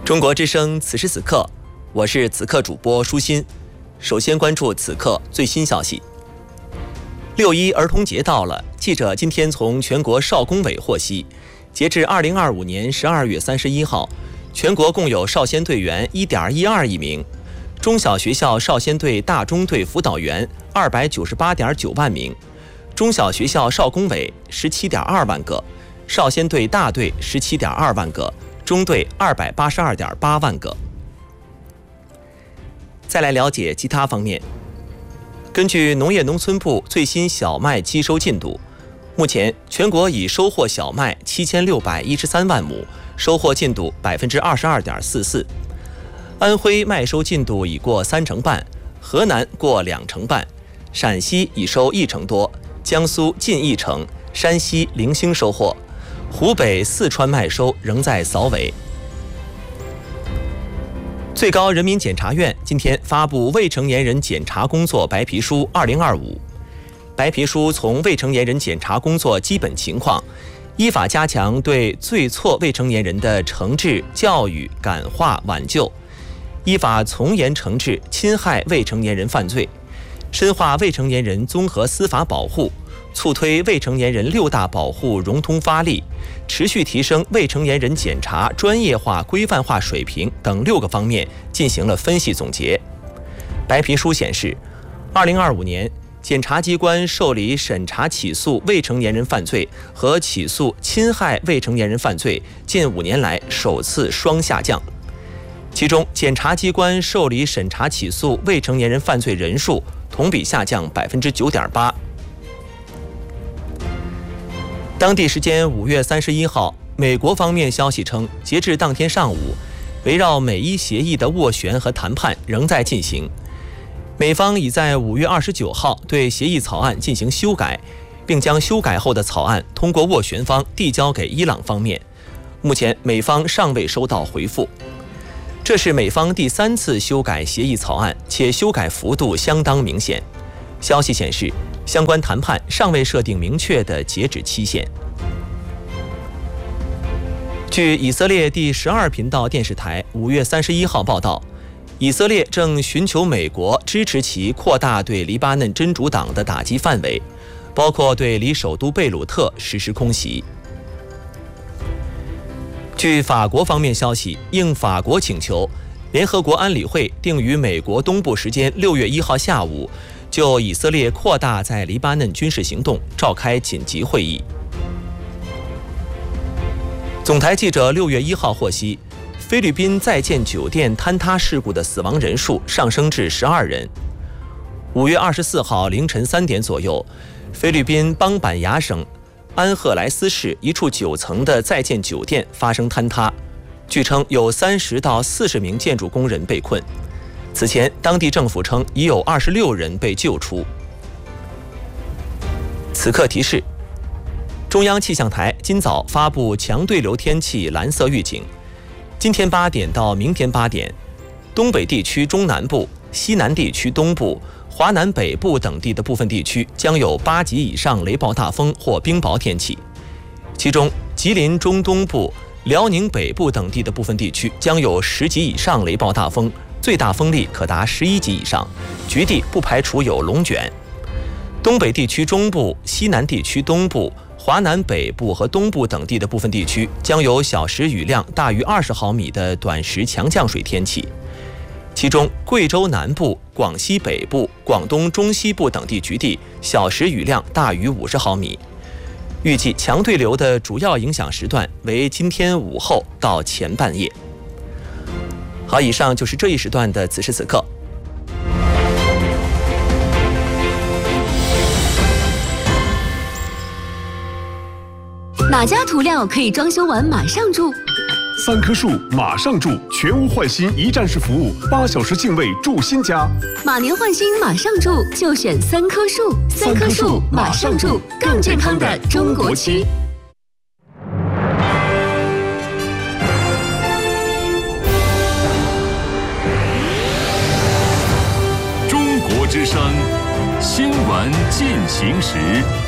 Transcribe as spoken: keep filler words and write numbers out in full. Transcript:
中国之声，此时此刻，我是此刻主播舒心。首先关注此刻最新消息。六一儿童节到了，记者今天从全国少工委获悉，截至二零二五年十二月三十一号，全国共有少先队员 一点一二亿名，中小学校少先队大中队辅导员二百九十八点九万名，中小学校少工委十七点二万个，少先队大队十七点二万个，中队二百八十二点八万个。再来了解其他方面。根据农业农村部最新小麦机收进度，目前全国已收获小麦七千六百一十三万亩，收获进度百分之二十二点四四。安徽麦收进度已过三成半，河南过两成半，陕西已收一成多，江苏近一成，山西零星收获，湖北、四川麦收仍在扫尾。最高人民检察院今天发布未成年人检查工作白皮书二零二五。白皮书从未成年人检查工作基本情况，依法加强对罪错未成年人的惩治、教育、感化、挽救，依法从严惩治侵害未成年人犯罪，深化未成年人综合司法保护，促推未成年人六大保护融通发力，持续提升未成年人检查专业化、规范化水平等六个方面进行了分析总结。白皮书显示，二零二五年检察机关受理审查起诉未成年人犯罪和起诉侵害未成年人犯罪近五年来首次双下降，其中检察机关受理审查起诉未成年人犯罪人数同比下降百分之九点八。当地时间五月三十一号，美国方面消息称，截至当天上午，围绕美伊协议的斡旋和谈判仍在进行。美方已在五月二十九号对协议草案进行修改，并将修改后的草案通过斡旋方递交给伊朗方面。目前美方尚未收到回复。这是美方第三次修改协议草案，且修改幅度相当明显。消息显示，相关谈判尚未设定明确的截止期限。据以色列第十二频道电视台五月三十一号报道，以色列正寻求美国支持其扩大对黎巴嫩真主党的打击范围，包括对离首都贝鲁特实施空袭。据法国方面消息，应法国请求，联合国安理会定于美国东部时间六月一号下午就以色列扩大在黎巴嫩军事行动召开紧急会议。总台记者六月一号获悉，菲律宾在建酒店坍塌事故的死亡人数上升至十二人。五月二十四号凌晨三点左右，菲律宾邦板牙省安赫莱斯市一处九层的在建酒店发生坍塌，据称有三十到四十名建筑工人被困。此前，当地政府称已有二十六人被救出。此刻提示：中央气象台今早发布强对流天气蓝色预警。今天八点到明天八点，东北地区中南部、西南地区东部、华南北部等地的部分地区将有八级以上雷暴大风或冰雹天气，其中吉林中东部、辽宁北部等地的部分地区将有十级以上雷暴大风，最大风力可达十一级以上，局地不排除有龙卷。东北地区中部、西南地区东部、华南北部和东部等地的部分地区将有小时雨量大于二十毫米的短时强降水天气，其中贵州南部、广西北部、广东中西部等地局地小时雨量大于五十毫米。预计强对流的主要影响时段为今天午后到前半夜。好，以上就是这一时段的此时此刻。 哪家涂料可以装修完马上住？ 三棵树马上住，全屋换新一站式服务，八小时净位住新家。 马年换新马上住，就选三棵树。三棵树马上住，更健康的中国区。 中国之声新闻进行时。